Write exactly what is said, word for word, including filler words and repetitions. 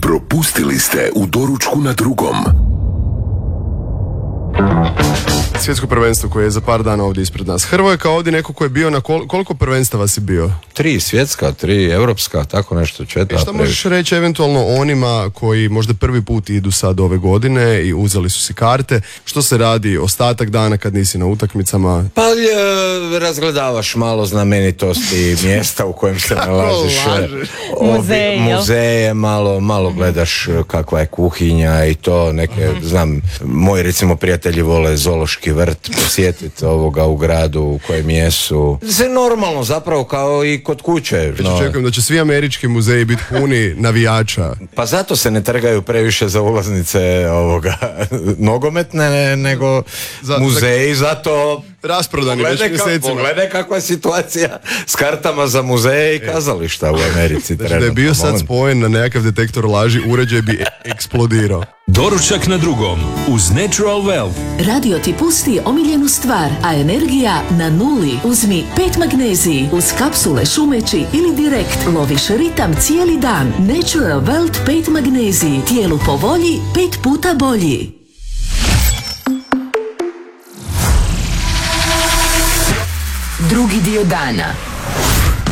Propustili ste u doručku na drugom. Svjetsko prvenstvo koje je za par dana ovdje ispred nas. Hrvoje, kao ovdje neko ko je bio na kol- koliko prvenstava si bio? Tri svjetska, tri europska, tako nešto, četiri. I šta možeš reći eventualno onima koji možda prvi put idu sad ove godine i uzeli su si karte? Što se radi ostatak dana kad nisi na utakmicama? Pa e, razgledavaš malo znamenitosti mjesta u kojem se nalaziš. Muzeje, jel? Muzeje, malo, malo gledaš kakva je kuhinja i to neke, znam, moji recimo prijatelji vole zoološki vrt posjetiti ovoga u gradu u kojem jesu. Sve normalno zapravo kao i kod kuće. Već očekujem da će svi američki muzeji biti puni navijača. Pa zato se ne trgaju previše za ulaznice ovoga nogometne, nego Za- muzeji, zato Rasprodani već pogledaj, ka, mjesecima. pogledaj kakva je situacija s kartama za muzeje i kazališta u Americi. Znači da je bio sad spojen na nekakav detektor laži, uređaj bi e- eksplodirao. Doručak na drugom uz Natural Wealth. Radio ti pusti omiljenu stvar, a energija na nuli. Uzmi pet magneziji uz kapsule šumeći ili direkt loviš ritam cijeli dan. Natural Wealth pet magneziji. Tijelu po volji, pet puta bolji. Drugi dio dana.